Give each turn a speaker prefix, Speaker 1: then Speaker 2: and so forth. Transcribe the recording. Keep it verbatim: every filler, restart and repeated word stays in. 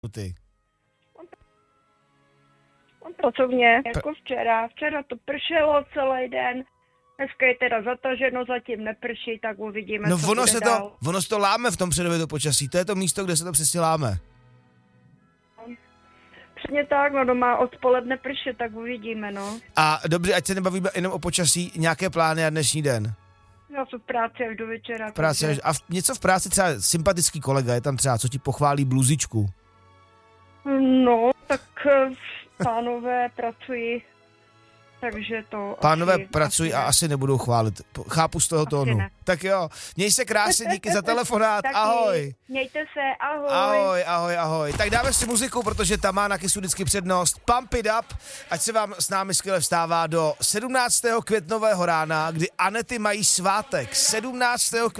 Speaker 1: ty?
Speaker 2: On pracovně, jako včera. Včera to pršelo celý den. Dneska je teda zataženo, zatím neprší, tak uvidíme,
Speaker 1: No
Speaker 2: co
Speaker 1: ono
Speaker 2: bude
Speaker 1: se
Speaker 2: dál.
Speaker 1: to, ono se to láme v tom Předově to počasí, to je to místo, kde se to přesně láme.
Speaker 2: Přesně tak, no doma odpoledne prší, tak uvidíme, no.
Speaker 1: A dobře, ať se nebavíme jenom o počasí, nějaké plány na dnešní den?
Speaker 2: Já jsem v práci až do večera.
Speaker 1: Práce,
Speaker 2: takže...
Speaker 1: a v, něco v práci, třeba sympatický kolega, je tam třeba, co ti pochválí bluzičku?
Speaker 2: No, tak eh, pánové pracují, takže to
Speaker 1: Pánové
Speaker 2: asi,
Speaker 1: pracují
Speaker 2: asi
Speaker 1: a asi nebudou chválit. Chápu z toho
Speaker 2: Asi
Speaker 1: tónu.
Speaker 2: ne.
Speaker 1: Tak jo, měj se krásně, díky za telefonát,
Speaker 2: Taky.
Speaker 1: ahoj.
Speaker 2: Mějte se, ahoj.
Speaker 1: Ahoj, ahoj, ahoj. Tak dáme si muziku, protože tam má na Kissu vždycky přednost. Pump it up, ať se vám s námi skvěle vstává do sedmnáctého květnového rána, kdy Anety mají svátek. sedmnáctého